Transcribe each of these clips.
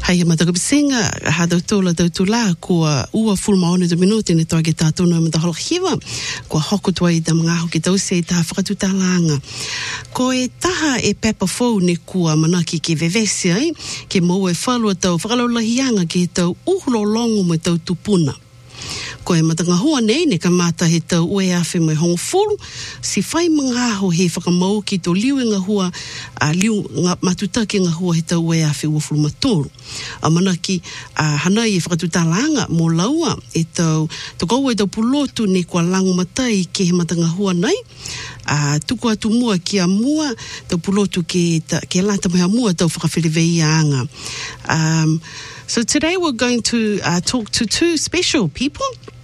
Hai matakapisinga hado tola tautula kua ua fulmaone de minuti ne toa ke tātona matahola hiwa kua hoko tuai da mga hoki tausia i taha whakatutalanga. Ko e taha e pepa fau ne kua manaki ke vevesi ai ke mau e whalua tau whakalaulahianga ke tau uhulolongo me tau tupuna. Ko e matanga hua nei ne ka mata he tau ue awhi mai hongo fulu, si whai mangaho he whakamau ki tō liu e ngā hua, liu matuta ki ngā hua he tau ue awhi ua fulu matoru. A manaki hanai e whakatutalanga mō laua e tau, tō e tau pulotu ne kua langu matai ke he matanga hua nei, tuku atu mua ki a mua, tau pulotu ke lata mai a mua tau whakawhiriwei anga. So today we're going to talk to two special people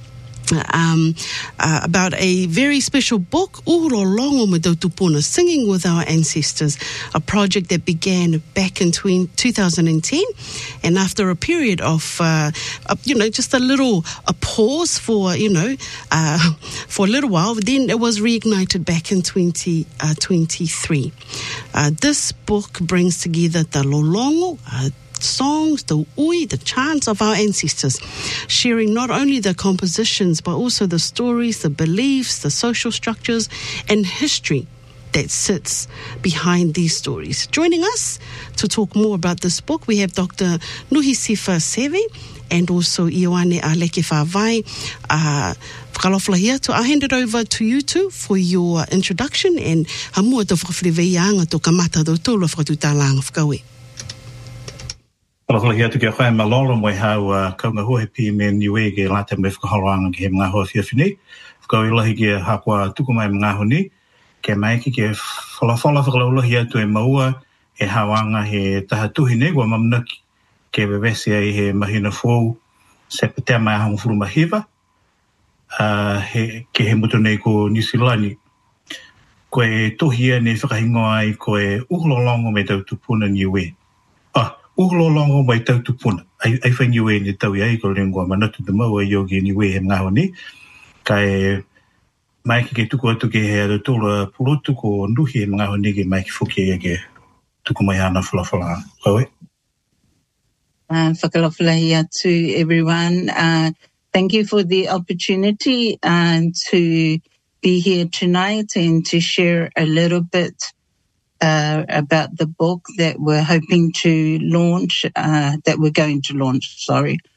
about a very special book, Uhulolongo me tau tupuna, Singing with Our Ancestors, a project that began back in 2010, and after a period of, just a pause for, for a little while, then it was reignited back in 2023. This book brings together the lolongo, songs, the ui, the chants of our ancestors, sharing not only the compositions but also the stories, the beliefs, the social structures and history that sits behind these stories. Joining us to talk more about this book, we have Dr. Nuhisifa Seve and also Ioane Aleke Whawai. I'll hand it over to you two for your introduction and hamua to whakawhiriweianga to kamata do tōla whakatutalanga whakawe. Palakala hia tuki a whae malolo moi hau kaunga hohe pi me niwe ke lata me whakaharoanga ke he mga hoa whiawhine. Whakau ilahi ke hakua tuku mai mga honi, ke maiki ke whalawhala whakalaulahi atu e maua e hawanga he taha tuhine kua mamnaki ke wewesi ai he mahina fōu se patea mai hangu furu mahiwa ke he mutu nei ko Nisilani. Ko e tohia ne whakahingoa ai ko e uhulolongo me tau tupuna niwe. Uhulolongo mai tau tupuna. Ai whaingiwe ni tau iai ko lingua manatu te maua i ogi niwe he ngaho ni. Ka e maiki ke tuku atu ke he aro tōla purotu ko nuhi he ngaho ni ke maiki whuki e ke tuku mai ana whalawhala. Koe? Whakalawhalahi atu everyone. Thank you for the opportunity to be here tonight and to share a little bit about the book that we're hoping to launch, that we're going to launch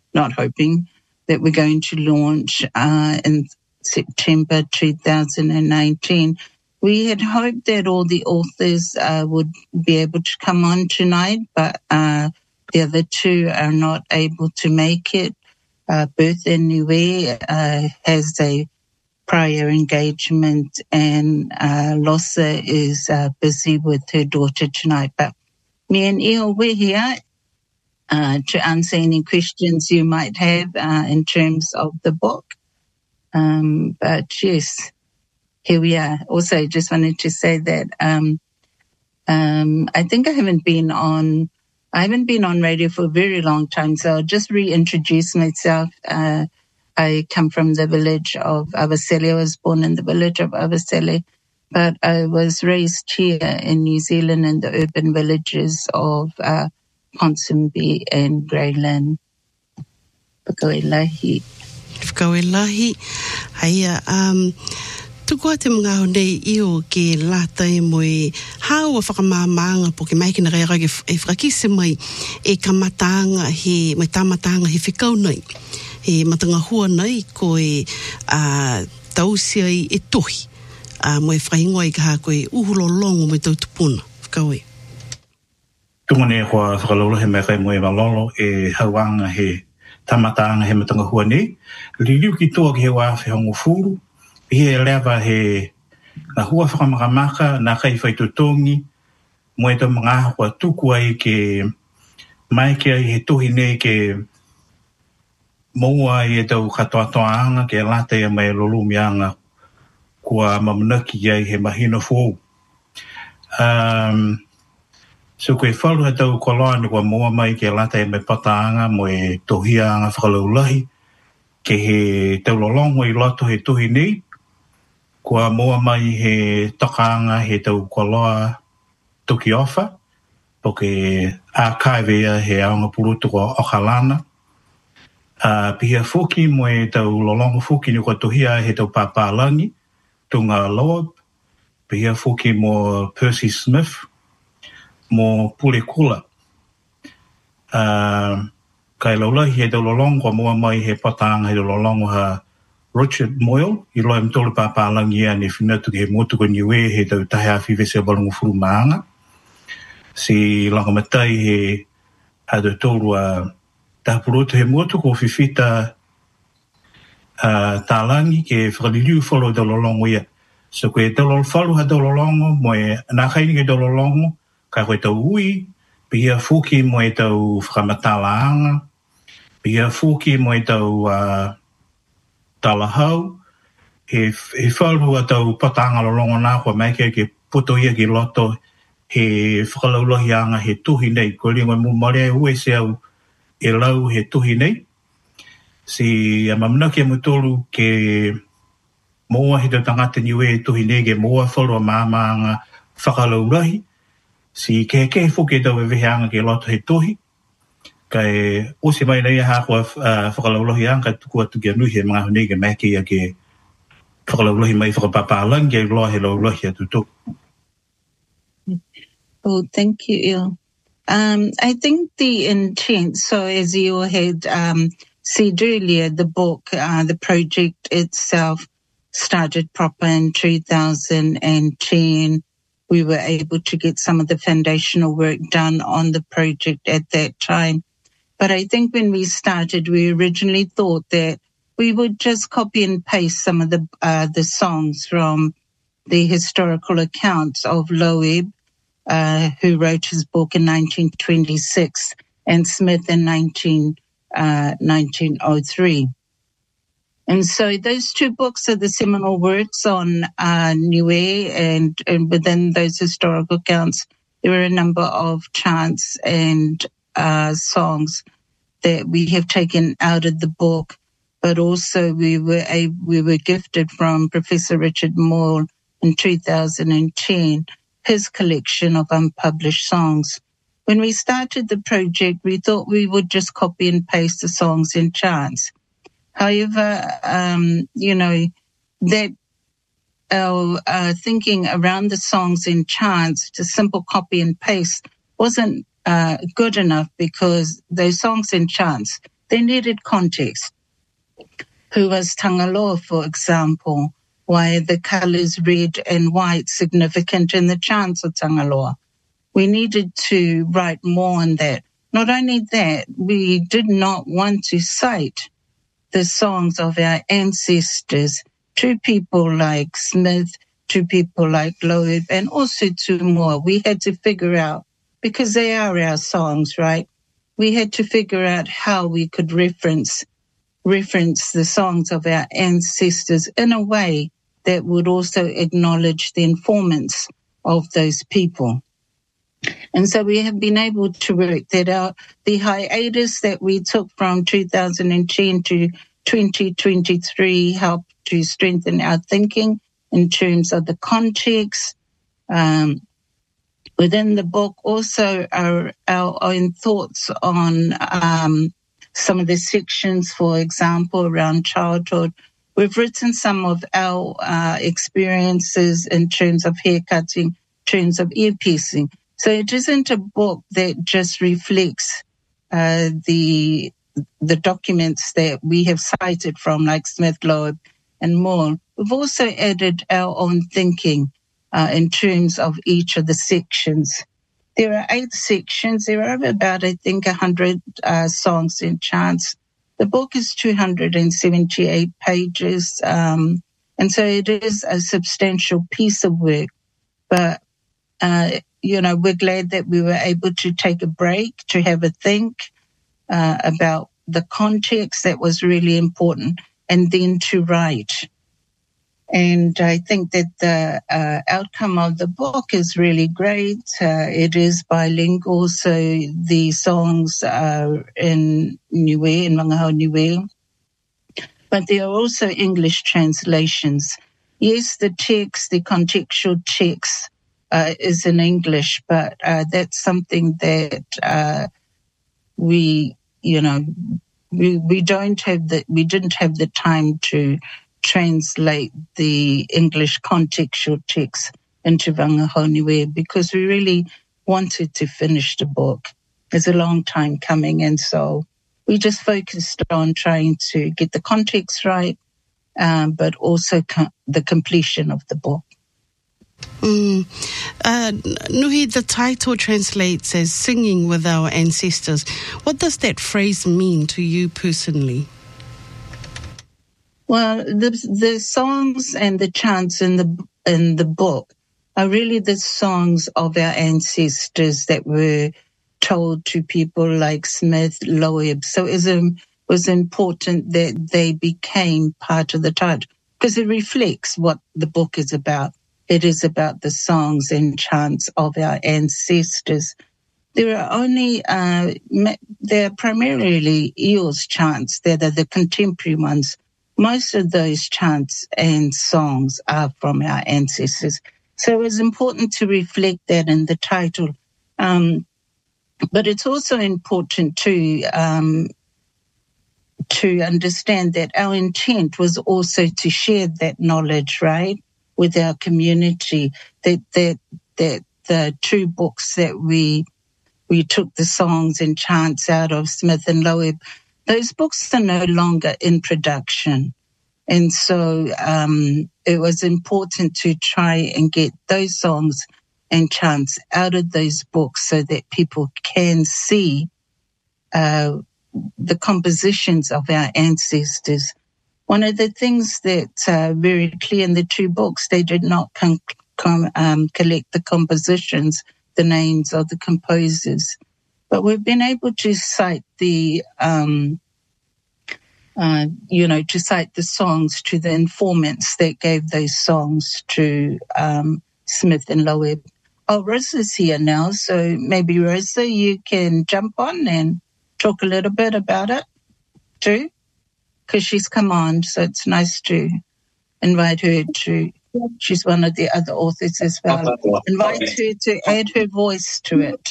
in September 2019. We had hoped that all the authors would be able to come on tonight, but the other two are not able to make it. Bertha Niue has a prior engagement and Lossa is busy with her daughter tonight. But me and Eo, we're here to answer any questions you might have in terms of the book. But yes, here we are. Also, just wanted to say that I think I haven't been on radio for a very long time, so I'll just reintroduce myself. I come from the village of Avaseli. I was born in the village of Avaseli, but I was raised here in New Zealand in the urban villages of Ponsonby and Greyland. Whakauelahi. Whakauelahi. Haia, tukua te mga honei iho ke lata e moe hao a whakamāmaanga po ke maiki na reira e whakise mai e ka matanga he, mai tā matanga he whikau nei. E matanga hua nei ko e tausia e tohi. Mo e whaingoa i ka hako e uhulolongo me tau tupuna. Whakau e. Tungane hoa whakalolo he mea kai mo e malolo e hauanga he tamatanga he matanga hua nei. Liliu ki toa ki he wāwhi hongo furu. He lewa he na hua whakamakamaka na kai whaitotongi. Mo e tau mga hua tuku ai ke maiki ai he tohi nei ke moua i e tau katoatoanga ke lata ia mai lolumianga kua mamanaki ai he mahina fōu. So koe whalu he tau koloa ni kua moua mai ke lata ia mai pataanga mo e tohianga whakalaulahi ke he tau lolongo i loto he tohi nei. Kua moua mai he takaanga he tau koloa toki ofa po ke archive ia he aonga purutu o Okalana. Pia fuki mo e tau lolongo fuki ni kotohia he tau Papalangi, tunga Loab. Pia fuki mo Percy Smith, mo Pule Kula. Kai laulahi he tau lolongo mua mai he patanga he tau lolongo ha Richard Moyle, I loa mtole Papalangi ia ni whinatu he motuko niwe he tau tahe a whiwese balungu furu maanga. Si langamatai he hado tolu a tapuroto he motuko whiwhita tālangi ke whakaliliu whalo tau lolongo ia. So koe tau lolwhalu ha tau lolongo mo e nakaini ke tau lolongo ka koe tau ui, pia fuki mo e tau whakamatalaanga, pia fuki mo e tau talahau, he whalu a tau patanga lolongo nā kua mai ke puto ia ki loto he whakalaulahi anga he tuhi nei. Ko ringo mu marea ue se au e lau he tuhi nei. Si mamanaki a mutolu ke moa he tau tangata niwe e tuhi nei ke moa whalua māmaanga whakalaulahi. Si ke fuke tau e vehe anga ke loto he tuhi. Kai ose mai nei ha kua whakalaulahi anga tuku atu ke nui he mga hone ke meki a ke whakalaulahi mai whakapapalangi e loa he laulahi atu tuku. Oh, thank you, Il. I think the intent, so as you had said earlier, the book, the project itself started proper in 2010. We were able to get some of the foundational work done on the project at that time. But I think when we started, we originally thought that we would just copy and paste some of the songs from the historical accounts of Loeb, who wrote his book in 1926, and Smith in 1903. And so those two books are the seminal works on Niue, and within those historical accounts, there are a number of chants and songs that we have taken out of the book, but also we were gifted from Professor Richard Moyle in 2010, his collection of unpublished songs. When we started the project, we thought we would just copy and paste the songs and chants. However, that our thinking around the songs and chants, just simple copy and paste, wasn't good enough, because those songs and chants, they needed context. Who was Tangaloa, for example? Why are the colors red and white significant in the chants of Tangaloa? We needed to write more on that. Not only that, we did not want to cite the songs of our ancestors to people like Smith, to people like Loeb, and also to more. We had to figure out, because they are our songs, right? We had to figure out how we could reference the songs of our ancestors in a way that would also acknowledge the informants of those people. And so we have been able to work that out. The hiatus that we took from 2010 to 2023 helped to strengthen our thinking in terms of the context. Within the book, also our own thoughts on some of the sections, for example, around childhood. We've written some of our experiences in terms of haircutting, in terms of ear piercing. So it isn't a book that just reflects the documents that we have cited from, like Smith, Loeb, and more. We've also added our own thinking in terms of each of the sections. There are 8 sections. There are about, I think, 100 songs and chants. The book is 278 pages, and so it is a substantial piece of work. But, we're glad that we were able to take a break, to have a think about the context that was really important, and then to write. And I think that the outcome of the book is really great. It is bilingual, so the songs are in Niue, in Mangahao Niue. But there are also English translations. Yes, the text, the contextual text is in English, but that's something that we didn't have the time to translate the English contextual text into Wangahoniwe because we really wanted to finish the book. It's a long time coming, and so we just focused on trying to get the context right, but also the completion of the book. Nuhi, the title translates as Singing with Our Ancestors. What does that phrase mean to you personally? Well, the songs and the chants in the book are really the songs of our ancestors that were told to people like Smith, Loeb. So it was important that they became part of the title because it reflects what the book is about. It is about the songs and chants of our ancestors. There are they're primarily Eels chants that are the contemporary ones. Most of those chants and songs are from our ancestors. So it was important to reflect that in the title. But it's also important to understand that our intent was also to share that knowledge, right, with our community. That the two books that we took the songs and chants out of, Smith and Loeb, those books are no longer in production. And so it was important to try and get those songs and chants out of those books so that people can see the compositions of our ancestors. One of the things that's very clear in the two books, they did not collect the compositions, the names of the composers. But we've been able to cite the songs to the informants that gave those songs to Smith and Loeb. Oh, Rosa's here now, so maybe Rosa, you can jump on and talk a little bit about it too, because she's come on, so it's nice to invite her to. She's one of the other authors as well. Invite her to add her voice to it.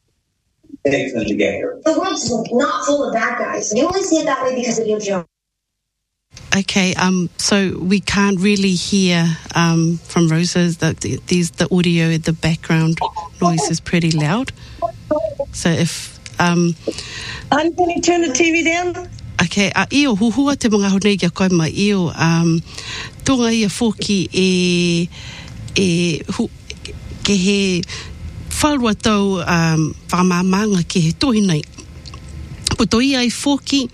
The world's not full of bad guys. You only see it that way because it gives you. Okay, so we can't really hear from Rosa that the audio, the background noise is pretty loud. So if I'm going to turn the TV down. Okay, io huhua te mga honei kia koe ma io tonga ia foki ke he whalua tau whamamanga ke he tohi nei. Puto ia ai foki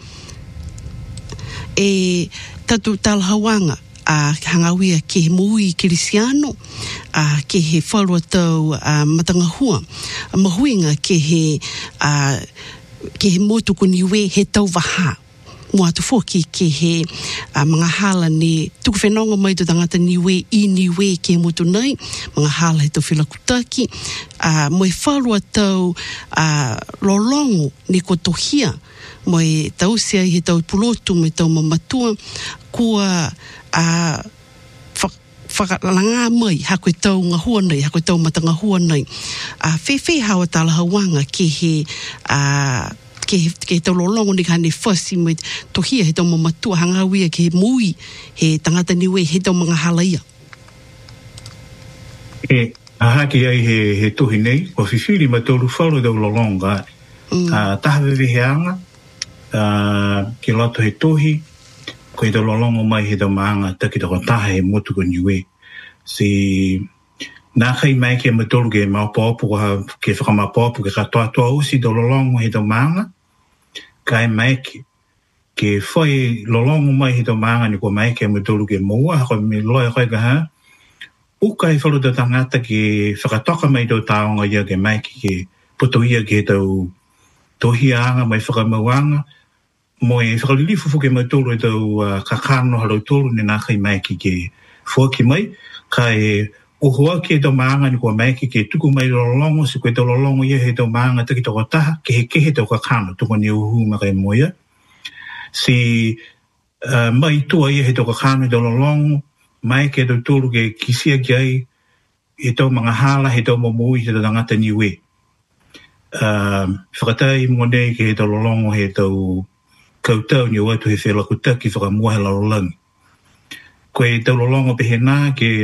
tatu talhawanga hangawia ke he mui kirisiano ke he whalua tau matangahua mahuinga ke he motuku niwe he tau waha mua tu foki ke he mga hala ni tuku whenonga mai tu tangata niwe I niwe ke motu nei mga hala he tau whilakutaki mo e whalua tau lolongo ni kotohia mo e tau sea he tau pulotu me tau mamatua kua whakalanga mai hako tau ngahua nei hako tau matanga hua nei whewhe hawa tala hawanga ke he ke tau lolongo ni kane whasi mo tohia he tau mamatua hangawia ke he mui he tangata niwe he tau mga halaia ahaki ai he tohi nei o whiwhiri ma tōru whalu tau lolonga tahaweweheanga ke loto he tohi ko he tau lolongo mai he tau maanga taki tau taha he motuku niwe si nā kai mai ke matolu ke maupopu ke whakamaupopu ke katoa usi tau lolongo he tau maanga kai mai ke whai lolongo mai he tau maanga ni ko mai ke matolu ke moua hako me loa koe ka ha uka he whalu tau tangata ke whakatoka mai tau taonga ia ke mai ke puto ia ke tau tohianga mai whakamauanga mo e whakalilifufu ke matolu e tau kakano halau tolu ni nā kai mai ke whuaki mai kai Uhua ke tau maanga ni kua mai ke tuku mai lolongo si koe tau lolongo ia he tau maanga taki tau taha ke he tau kakano tuku ni uhu makai moia. Si mai tua ia he tau kakano tau lolongo mai ke tau tūru ke kisia ki ai e tau mga hala, he tau mamui, he tau tangata niwe. Whakatai monei ke he tau lolongo, he tau kautau ni watu he whela kutaki whakamua he larolangi. Ko e tau lolongo pehe nā ke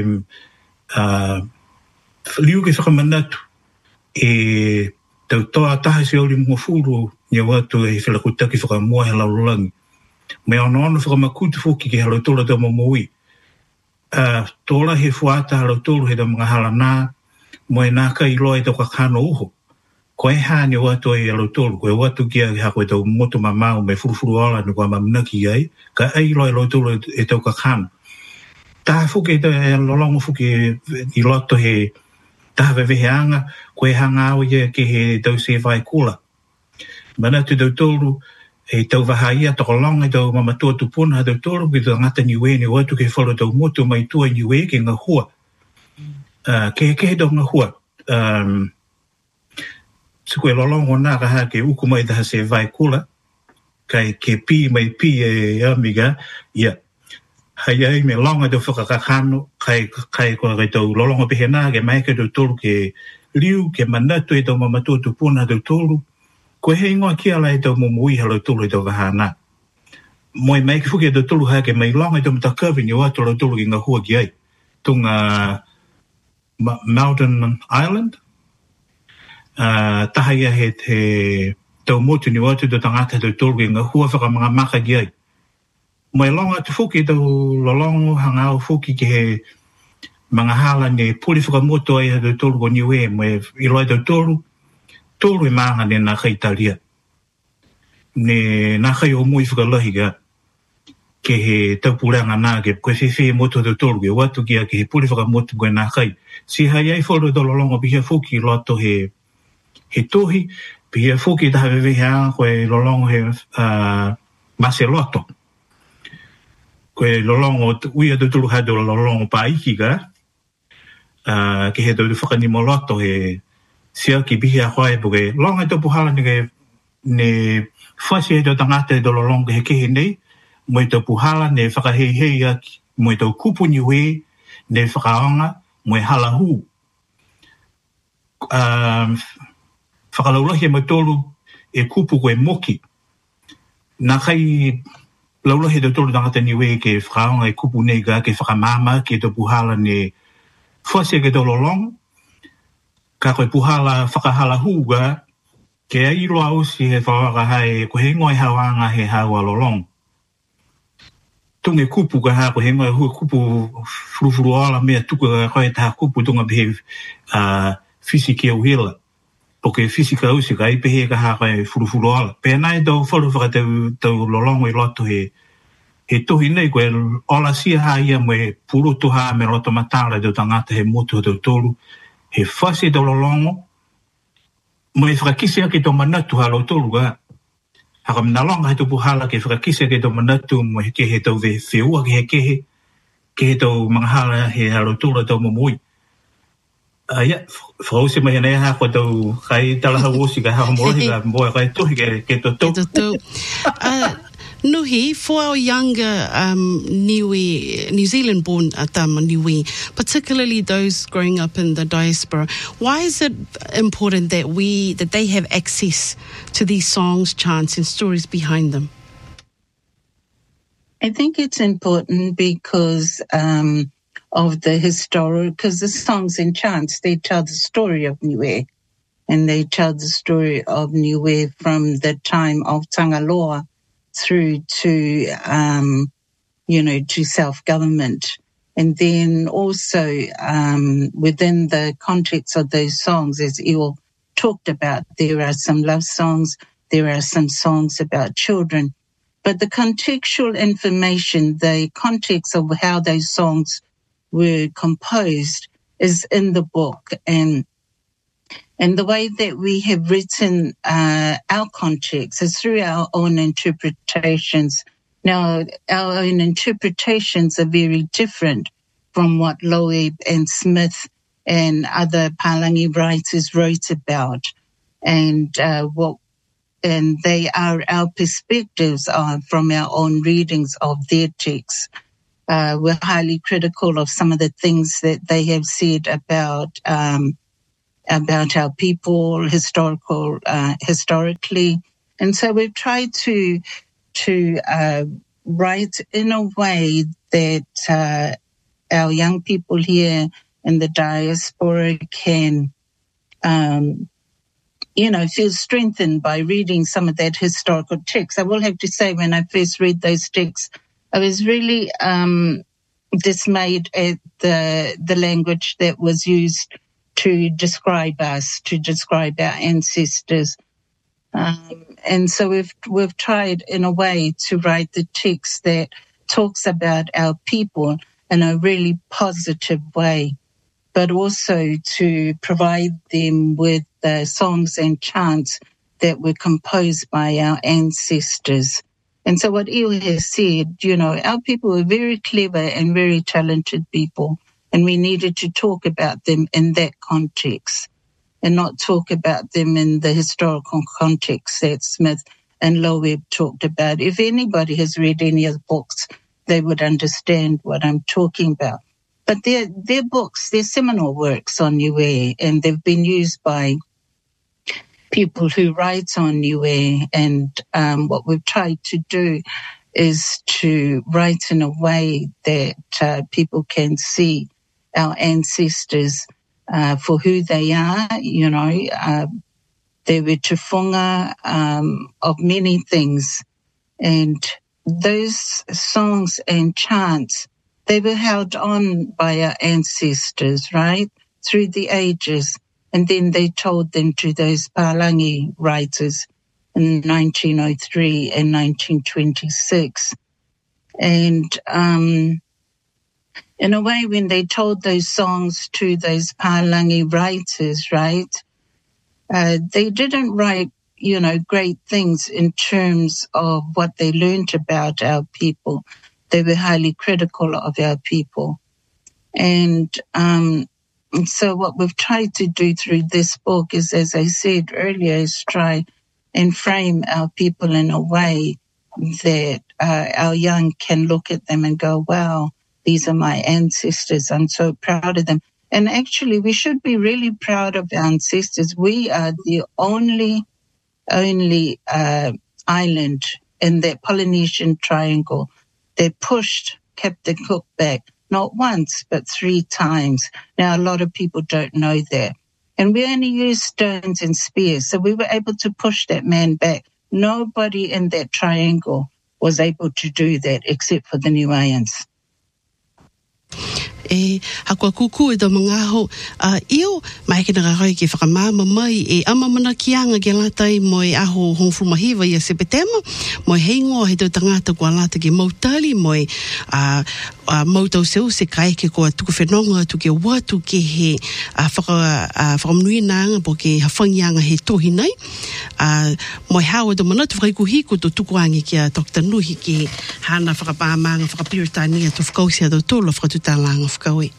liu ke whakamanatu e tau toa taha se ori mua furu ni watu he whela kutaki whakamua he larolangi. Me ono whakamakutu whoki ke halautola tau mamui. Tōra he whuata halautolu he tau mga hala nā, mo e nā kai loa e tau kakano uho. Ko e hāni watu e halautolu, ko e watu kia he hako e tau moto mamau me furufuru ala ni kua mamunaki ai, ka ei loa e halautolu e tau kakano. Taha whuke e tau e lolongo whuke i loto he taha weweheanga, ko e hanga au ia ke he tau se vai kula. Mana tu tau tolu, e tau wahaia toko longa e tau mamatua tupuna tau tolu ki tau ngata niwe ni watu ke whalo tau motu mai tua niwe ke ngā hua. Ke he tau ngā hua. Siku e lolongo nā ka ha ke uku mai taha se vai kula. Kai ke pi mai pi e amiga. Ia. Hai ai me longa tau whakakakano. Kai kua kai tau lolongo pehe nā ke mai ke tau tolu ke liu ke manatu e tau mamatua tupuna tau tolu. Ko he ingoa kia lai tau mumui halautolu e tau wahana. Moe mai ki whuki e tau tolu hea ke mai longa e tau matakawi ni watu halautolu ki ngā hua ki ai. Tunga Mountain Island. Taha ia he tau motu ni watu tau tangata tau tolu ki ngā hua whaka mga maka ki ai. Moe longa tu whuki e tau lolongo hanga au whuki ki he mga hala ni puli whakamoto ai tau tolu ko niwe. Moe iloi tau tolu. Tōru e maanga ne nā kai talia. Ne nā kai o mui whakalahi ka ke he taupuranga nā ke koe whewhe moto tau tōru ke watu kia ke he puri whakamotu koe nā kai. Si hai ai whoro tō lolongo pihia whuki loto he tohi, pihia whuki taha wewehe koe lolongo he mase loto. Koe lolongo uia tau tōru hado lolongo paiki ka ke he tau whakanimo loto he sia ki bihi a hoa e puke. Longa e topu hala ne whasi e tau tangata e tolo longa he kehe nei, mo e topu hala ne whakahei aki, mo e tau kupu niwe, ne whakaonga, mo e hala hu. Whakalaulahi e matolu e kupu koe moki. Nā kai laulahi tau tolu tangata niwe ke whakaonga e kupu nei ka ke whakamama ke topu hala ne whasi e ke tolo longa. Ka koe puhala whakahala huga, ke ai loa osi he whawaka hae, ko he ngoi hawanga he hawa lolong. Tunge kupu ka ha, ko he ngoi hua kupu furufuru ala mea tuka ka koe taha kupu tunga pehe fisiki au hila. Po ke fisika osi ka i pehe ka ha koe furufuru ala. Pea nai tau wharu whakatau lolongo i loto he tohi nei koe ola sia ha ia me purutu ha me loto matara tau tangata he motu tau tolu. He whasi tau lolongo, mo e whakakise ake tau manatu halau tolu ka. Haka mnalonga he tau puhala ke whakakise ake tau manatu, mo he ke he tau whiua ke he tau mga hala he halau tolu tau mamui. Ia, whakausi mai hana ea hako tau kai talaha wosi ka hao morohi ka mboa kai tohi ke tau. Nuhi, for our younger New Zealand-born Niue, particularly those growing up in the diaspora, why is it important that they have access to these songs, chants, and stories behind them? I think it's important because of the historical, because the songs and chants, they tell the story of Niue, and they tell the story of Niue from the time of Tangaloa through to, to self-government. And then also within the context of those songs, as Ewell talked about, there are some love songs, there are some songs about children. But the contextual information, the context of how those songs were composed is in the book. And the way that we have written our context is through our own interpretations. Now, our own interpretations are very different from what Loeb and Smith and other Palangi writers wrote about. And they are our perspectives from our own readings of their texts. were highly critical of some of the things that they have said about our people historically. And so we've tried to write in a way that our young people here in the diaspora can, feel strengthened by reading some of that historical text. I will have to say, when I first read those texts, I was really dismayed at the language that was used to describe us, to describe our ancestors. And so we've tried in a way to write the text that talks about our people in a really positive way, but also to provide them with songs and chants that were composed by our ancestors. And so what Eo has said, our people were very clever and very talented people, and we needed to talk about them in that context and not talk about them in the historical context that Smith and Loeb talked about. If anybody has read any of the books, they would understand what I'm talking about. But they're books, they're seminal works on Niue, and they've been used by people who write on Niue. And what we've tried to do is to write in a way that people can see our ancestors for who they are. They were tufunga of many things. And those songs and chants, they were held on by our ancestors, right, through the ages. And then they told them to those Palangi writers in 1903 and 1926. And in a way, when they told those songs to those Palangi writers, right, they didn't write, great things in terms of what they learned about our people. They were highly critical of our people. And so what we've tried to do through this book is, as I said earlier, is try and frame our people in a way that our young can look at them and go, wow, these are my ancestors. I'm so proud of them. And actually, we should be really proud of our ancestors. We are the only island in that Polynesian triangle that pushed Captain Cook back, not once, but 3 times. Now, a lot of people don't know that. And we only used stones and spears, so we were able to push that man back. Nobody in that triangle was able to do that except for the Niueans. Hakua kuku e do mangaho io mai ke nga roi ke whakamama mai ama mana kianga ke latai mo aho hongfu mahiva ia sepetema mo heingo he do tangata ko lata ke mautali mo mautau seu se kai ke ko tuku whenonga tuke watu ke he whakamnui nanga po ke hawhangianga he tohi nei mo hawa do mana tu whaikuhiku to tukuangi kia Dr. Nuhi ke hana whakapamanga whakapiritania to whakausia do tolo whakatutalanga whakaui.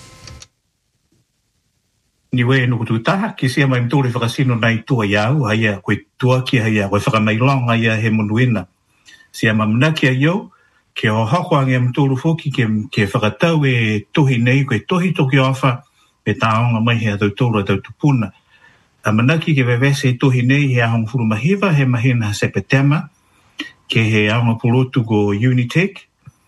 Niue no tu taha ki sia mai mtore whakasino nei tua iau haia koe tua ki haia koe whakamailong haia he monuina sia mamuna ki iau ke o hakoange mtoro foki ke whakatau e tohi nei koe tohi toki ofa e taonga mai hea tau tōra tau tupuna a manaki ke vevese e tohi nei he ahong furu mahiva he mahina sepetema ke he ahonga purotu go Unitec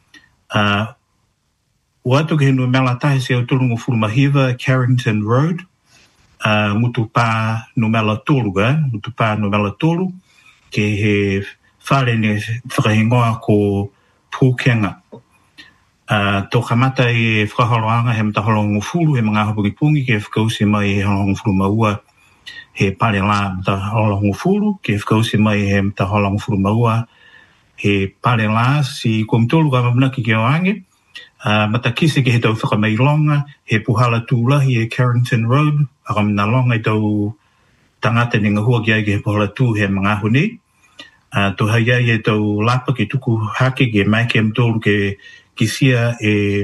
Watu ke henu mela tahe se o tolungo furu mahiva Carrington Road mutu pā no mela tolu mutu pā no mela tolu ke he whare ne whakahingoa ko Pūkenga tō kamata e whakaholoanga he mataholongo furu he mga hapukipungi ke whakausi mai he holongo furu maua he pare la mataholongo furu ke whakausi mai he mataholongo furu maua he pare la si komtolu ka mamanaki ke oange matakise ke he tau whakamailonga, he puhala tūlahi e Carrington Road, akamina longa i tau tangata ni ngahua ki ai ke he puhala tū he mga huni. Tō hai ai e tau lapa ke tuku hake ke mai ke mtolu ke kisia e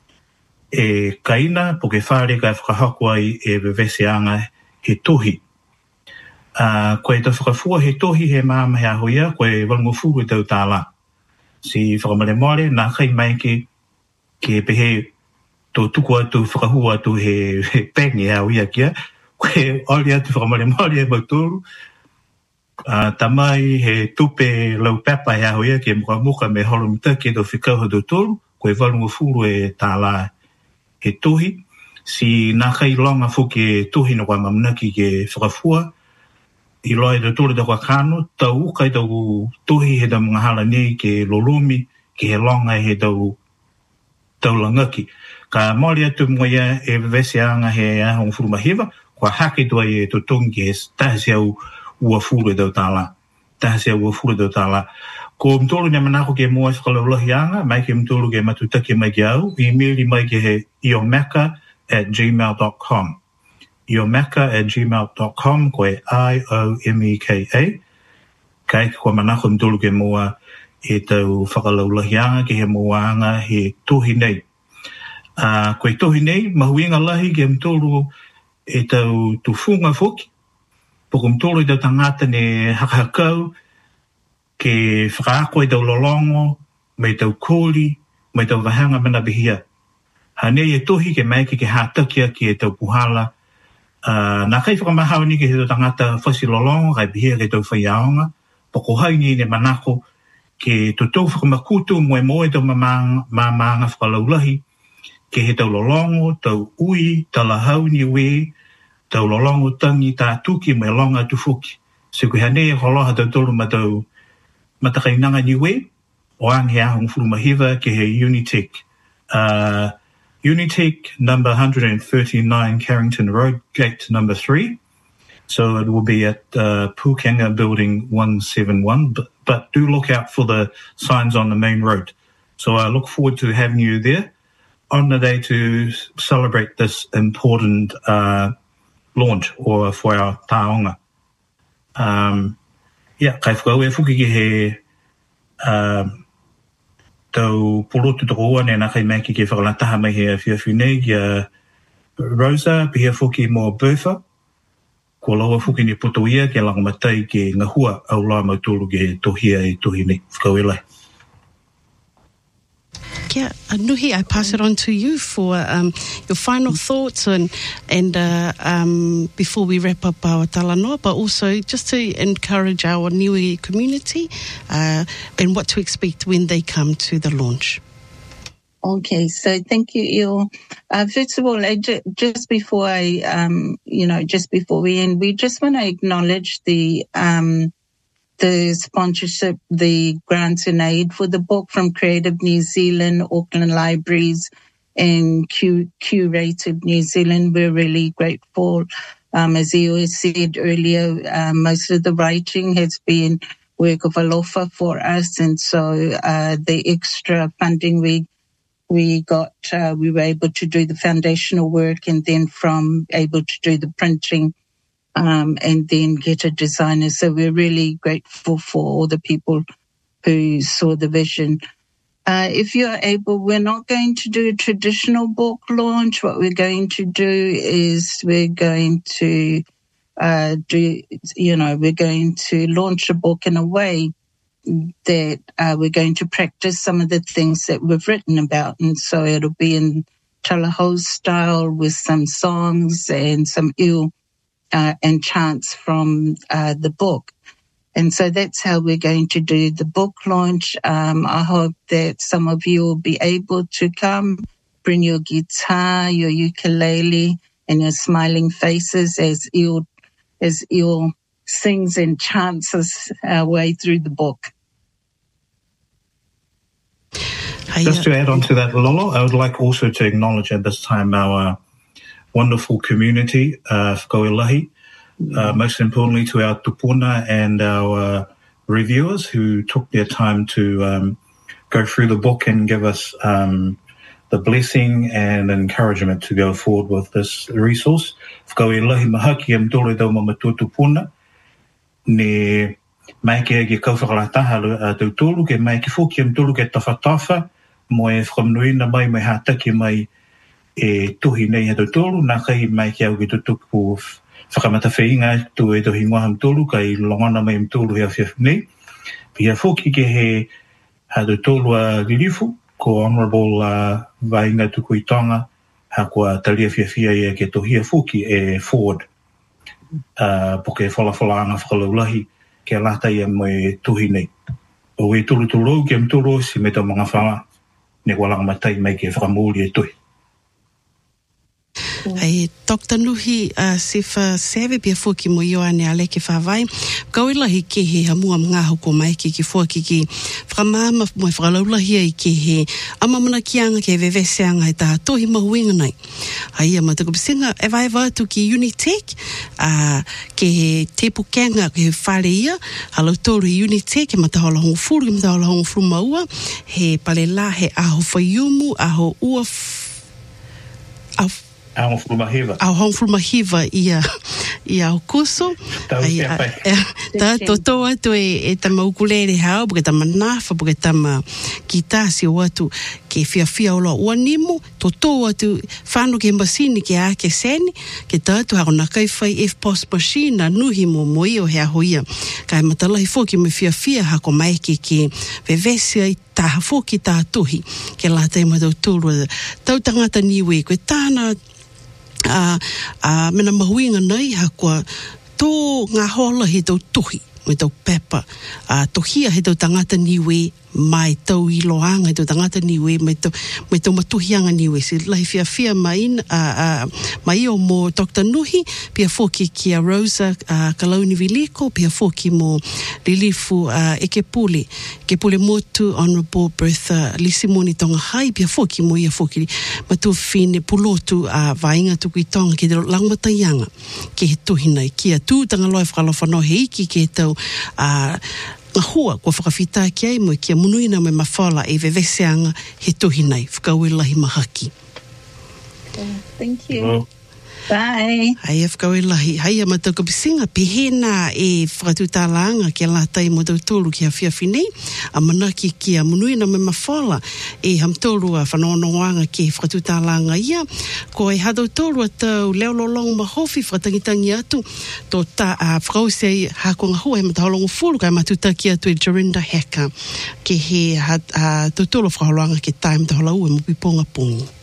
kaina po ke whare ka whakahakua i e weweseanga he tohi. Koe tau whakafua he tohi he maama he ahoia, koe walngofuru i tau tāla. Si whakamare more, nā kai mai ke ke pehe tō tuku atu whakahua atu he pengi au ia kia, koe oli atu whakamare maori e mautoro, tamai he tupe lau pepa e au ia ke muka me holomita ke tō whikauha tō tōru, koe walunga furu e tāla he tohi, si nā kai longa fuki e tohi no kwa mamunaki ke whakafua, I loa tō tōru tō kwa kano, tau ukai tō tohi he tō mga hala nei ke lolomi, ke he longa he tō langaki. Ka maori atu mua ia e vese anga he ahong furu mahiwa, kwa hake tua e tō tongi ke tahasi au ua furu e tō tāla. Tahasi au ua furu e tō tāla. Ko mtoro ni manako ke mua whakalaulahi anga, mai ke mtoro ke matutaki mai ke au, emaili mai ke he iomeka@gmail.com. iomeka@gmail.com, koe IOMEKA. Kai kua manako mtoro ke mua e tau whakalaulahi anga ke he mua anga he tohi nei. Koe tohi nei, mahuinga lahi ke mtoro e tau tufunga fuki. Poko mtoro e tau tangata ne hakahakau, ke whakaako e tau lolongo, mai tau kōli, mai tau wahanga mana bihia. Hanei e tohi ke maiki ke hātakia ki e tau puhala. Nā kai whakamahau ni ke he tau tangata whasi lolongo, kai bihia ke tau whaiaonga. Poko haini ne manako ke tau whakamakutu moe tau mamanga whakalaulahi, ke he tau lolongo, tau ui, talahau ni we, tau lolongo tangi tā tuki me longa tufuki. So koe hanei e holoha tau tolu ma tau matakainanga ni we, o ange ahong furu mahiwa ke he Unitec. Unitec number 139 Carrington Road, gate number 3. So it will be at Pukanga Building 171, but do look out for the signs on the main road. So I look forward to having you there on the day to celebrate this important launch or for our taonga. Kai whakau e whuki ki he tau porotu toko ua ne nā kai maki ke whakalataha mai he whiawhi nei ki Rosa, pihia whuki mō Bertha, ko laua whuki ni poto ia ke langamatai ke ngahua au la mautoro ke tohia e tohi nei. Whakau e lai. Yeah, Nuhi, I pass it on to you for your final thoughts and before we wrap up our talanoa, but also just to encourage our Niue community and what to expect when they come to the launch. Okay, so thank you, Il. First of all, just before just before we end, we just want to acknowledge the sponsorship, the grants and aid for the book from Creative New Zealand, Auckland Libraries, and Curated New Zealand. We're really grateful. As you said earlier, most of the writing has been work of alofa for us, and so the extra funding we got, we were able to do the foundational work, and then able to do the printing. And then get a designer. So we're really grateful for all the people who saw the vision. If you're able, we're not going to do a traditional book launch. What we're going to do is we're going to launch a book in a way that we're going to practice some of the things that we've written about. And so it'll be in Talahau style with some songs and some and chants from the book. And so that's how we're going to do the book launch. I hope that some of you will be able to come, bring your guitar, your ukulele, and your smiling faces as Il sings and chants us our way through the book. Just to add on to that, Lolo, I would like also to acknowledge at this time our wonderful community, Whakauelahi. Most importantly to our tupuna and our reviewers who took their time to go through the book and give us the blessing and encouragement to go forward with this resource. Whakauelahi mahaki am tōre tau mamatua tupuna. Ne mai ke kauwhakalataha tau tōru, ke mai ke whuki am tōru ke tawhatafa, mo e whakamunuina mai mai hātaki mai e tuhi nei he tau tōru, nā kai mai ke au ki tutuku whakamata whainga tu e tohi ngoa ham tōru, kai longana mai am tōru hea whiawhi nei. Pia whuki ke he hatu tōru a lirifu, ko Honorable Vainga tuku i tonga, ha kua talia fia ia ke tohia fuki e Ford. Po ke whalawhalaanga whakalaulahi ke lata ia moe tuhi nei. O e tulu ke mturo si me tau mga whala, ne walanga matai mai ke whakamuli e tuhi. Ai Dr. Nuhi Sifa Seve pia fuki mo Ioane ale ke whawai. Kauilahi ke he hamua mga hoko mai ke fuki ki whamama mo whakalaulahi ai ke he amamana kianga ke veveseanga e taha tohi mahuinga nei. Ai amataku pisinga e vai watu ki Unitec ke he tepu kenga ke he whare ia halau toru i Unitec ke matahola hongu furu ke matahola hongu furu maua he pale la he aho whaiumu aho ua Aho Frumahiva. Aho Frumahiva ia o kuso. Ta toto atu e tama ukulele hao, porque tama nafa, porque tama kitasi o atu ke fia ola uanimu, toto atu whanu ke masini ke ake seni, ke tatu hao na kai whai F-Post machine na nuhi mo moi o hea hoia. Kai matalahi fōki me fia hako mai ke vevesi ai taha fōki taha tuhi, ke la teima tau tūrua. Tau tangata niwe, koe tāna mena mahuinga nei hakua tō ngā hola he tau tuhi me tau pepa tohia he tau tangata niwe mai tau iloanga he tau tangata niwe me tau matuhianga niwe si lahi fia mai o mo Dr. Nuhi pia fōki ki a Rosa Kalauni Viliko pia fōki mo Lilifu Ekepule motu Honorable Bertha Lisimoni Tonga Hai pia fōki mo ia fōki matu fine pulotu vainga tuku i tonga ke te langmataianga ke he tuhi nei kia tūtanga loa whakalawhano he iki ke tau ngā hua kua whakawhita ki ai mo kia munuina me mawhala e veveseanga he tuhi nei whakauelahi mahaki. Thank you. Hello. Bye. Hai whakauelahi. Hai a matauka pisinga pehena e whakatūtālanga ki a lātai mo tau tōru ki a whiawhinei a manaki ki a munuina me mawhala e hamtōru a whanonoanga ki whakatūtālanga ia ko e hadau tōru a tau leololong mahofi whakatangitangi atu tō whakausei hako ngā hua he mataholongo furu kai matutaki atu e Jorinda Heka ke he tō tōru whakaholanga ke tae mataholau e mupiponga pungu.